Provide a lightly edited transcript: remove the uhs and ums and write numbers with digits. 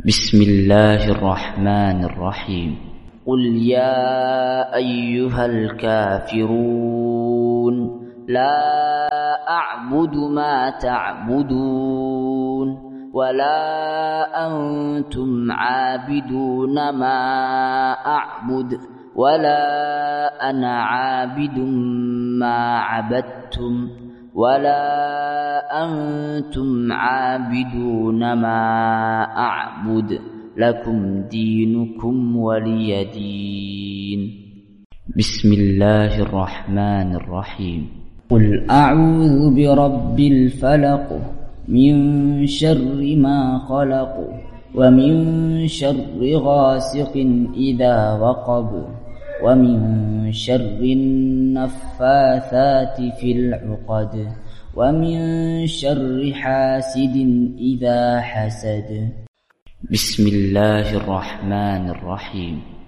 بسم الله الرحمن الرحيم. قل يا أيها الكافرون لا أعبد ما تعبدون ولا أنتم عابدون ما أعبد ولا أنا عابد ما عبدتم ولا أنتم عابدون ما أعبد لكم دينكم ولي دين. بسم الله الرحمن الرحيم. قل أعوذ برب الفلق من شر ما خلق ومن شر غاسق إذا وقب ومن شر النفاثات في العقد ومن شر حاسد إذا حسد. بسم الله الرحمن الرحيم.